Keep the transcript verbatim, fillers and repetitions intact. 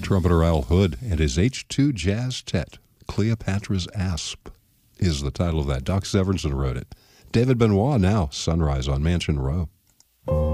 Trumpeter Al Hood and his H two Jazz Tet, Cleopatra's Asp, is the title of that. Doc Severinsen wrote it. David Benoit now, Sunrise on Mansion Row.